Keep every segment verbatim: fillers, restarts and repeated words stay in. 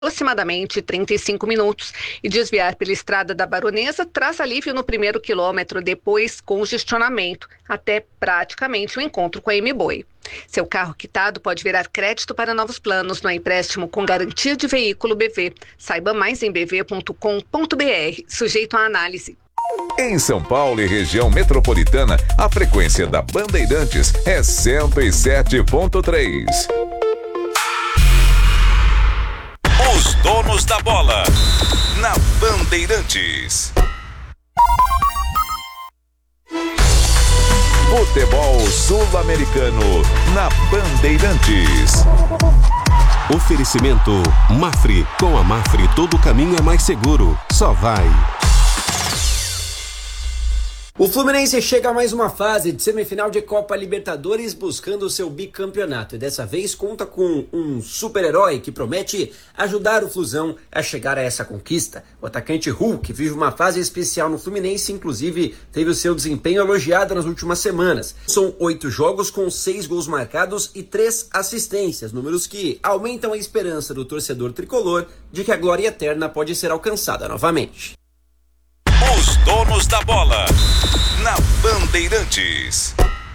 aproximadamente trinta e cinco minutos e desviar pela estrada da Baronesa traz alívio no primeiro quilômetro, depois congestionamento, até praticamente o encontro com a M-Boi. Seu carro quitado pode virar crédito para novos planos no empréstimo com garantia de veículo B V. Saiba mais em b v ponto com ponto b r, sujeito à análise. Em São Paulo e região metropolitana, a frequência da Bandeirantes é cento e sete ponto três. Os donos da bola, na Bandeirantes. Futebol sul-americano, na Bandeirantes. Oferecimento Mafre. Com a Mafre, todo caminho é mais seguro. Só vai. O Fluminense chega a mais uma fase de semifinal de Copa Libertadores buscando o seu bicampeonato e dessa vez conta com um super-herói que promete ajudar o Flusão a chegar a essa conquista. O atacante Hulk vive uma fase especial no Fluminense, inclusive teve o seu desempenho elogiado nas últimas semanas. São oito jogos com seis gols marcados e três assistências, números que aumentam a esperança do torcedor tricolor de que a glória eterna pode ser alcançada novamente. Os donos da bola, na Bandeirantes.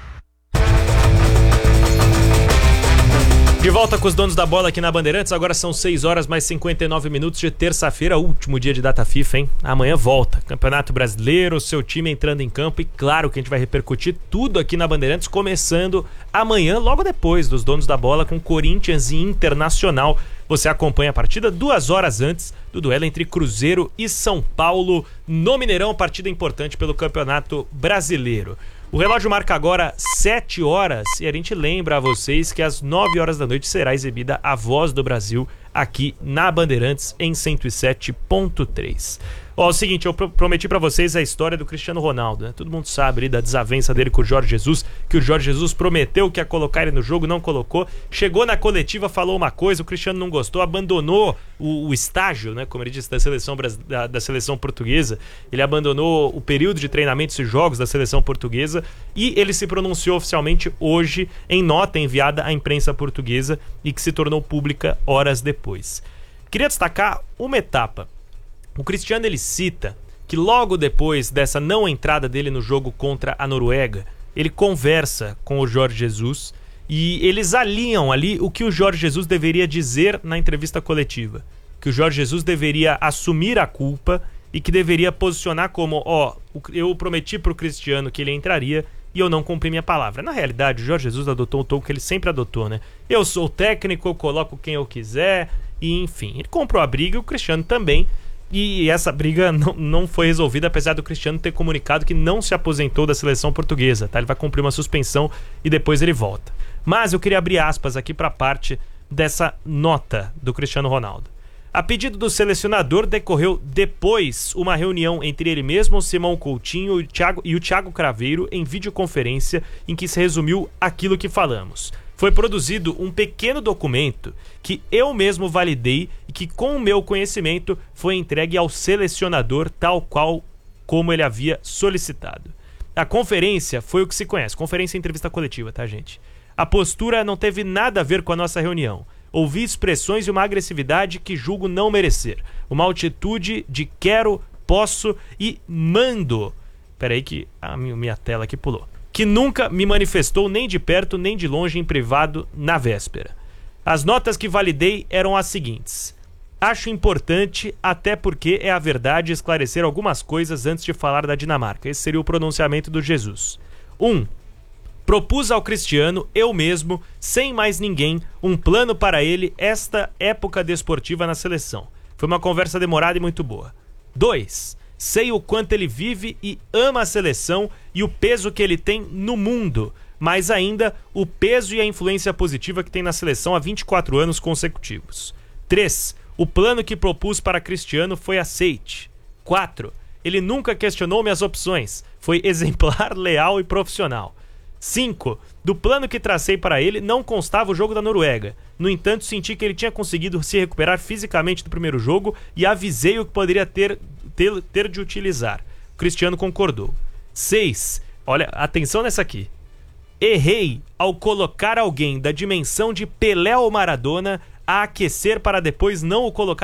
De volta com os donos da bola aqui na Bandeirantes, agora são seis horas mais cinquenta e nove minutos de terça-feira, último dia de data FIFA, hein? Amanhã volta, Campeonato Brasileiro, seu time entrando em campo e claro que a gente vai repercutir tudo aqui na Bandeirantes, começando amanhã, logo depois dos donos da bola com Corinthians e Internacional. Você acompanha a partida duas horas antes do duelo entre Cruzeiro e São Paulo no Mineirão, partida importante pelo Campeonato Brasileiro. O relógio marca agora sete horas e a gente lembra a vocês que às nove horas da noite será exibida a Voz do Brasil aqui na Bandeirantes em cento e sete ponto três. Ó, é o seguinte, eu prometi pra vocês a história do Cristiano Ronaldo, né? Todo mundo sabe ali da desavença dele com o Jorge Jesus, que o Jorge Jesus prometeu que ia colocar ele no jogo, não colocou. Chegou na coletiva, falou uma coisa, o Cristiano não gostou, abandonou o, o estágio, né? Como ele disse, da seleção, da, da seleção portuguesa. Ele abandonou o período de treinamentos e jogos da seleção portuguesa e ele se pronunciou oficialmente hoje em nota enviada à imprensa portuguesa e que se tornou pública horas depois. Queria destacar uma etapa. O Cristiano ele cita que logo depois dessa não entrada dele no jogo contra a Noruega, ele conversa com o Jorge Jesus e eles alinham ali o que o Jorge Jesus deveria dizer na entrevista coletiva. Que o Jorge Jesus deveria assumir a culpa e que deveria posicionar como, ó, eu prometi pro Cristiano que ele entraria e eu não cumpri minha palavra. Na realidade, o Jorge Jesus adotou o tom que ele sempre adotou, né? Eu sou técnico, eu coloco quem eu quiser e enfim. Ele comprou a briga e o Cristiano também. E essa briga não, não foi resolvida, apesar do Cristiano ter comunicado que não se aposentou da seleção portuguesa, tá? Ele vai cumprir uma suspensão e depois ele volta. Mas eu queria abrir aspas aqui para parte dessa nota do Cristiano Ronaldo. A pedido do selecionador, decorreu depois uma reunião entre ele mesmo, o Simão Coutinho e o Thiago, e o Thiago Craveiro em videoconferência em que se resumiu aquilo que falamos. Foi produzido um pequeno documento que eu mesmo validei e que, com o meu conhecimento, foi entregue ao selecionador tal qual como ele havia solicitado. A conferência foi o que se conhece, conferência e entrevista coletiva, tá, gente? A postura não teve nada a ver com a nossa reunião. Ouvi expressões e uma agressividade que julgo não merecer. Uma altitude de quero, posso e mando. Peraí que a minha tela aqui pulou. Que nunca me manifestou nem de perto nem de longe em privado na véspera. As notas que validei eram as seguintes. Acho importante, até porque é a verdade, esclarecer algumas coisas antes de falar da Dinamarca. Esse seria o pronunciamento do Jesus. Um. Propus ao Cristiano, eu mesmo, sem mais ninguém, um plano para ele esta época desportiva na seleção. Foi uma conversa demorada e muito boa. Dois. Sei o quanto ele vive e ama a seleção e o peso que ele tem no mundo, mas ainda o peso e a influência positiva que tem na seleção há vinte e quatro anos consecutivos. três. O plano que propus para Cristiano foi aceite. quatro. Ele nunca questionou minhas opções, foi exemplar, leal e profissional. cinco. Do plano que tracei para ele não constava o jogo da Noruega. No entanto, senti que ele tinha conseguido se recuperar fisicamente do primeiro jogo e avisei o que poderia ter Ter, ter de utilizar. O Cristiano concordou. seis. Olha, atenção nessa aqui. Errei ao colocar alguém da dimensão de Pelé ou Maradona a aquecer para depois não o colocar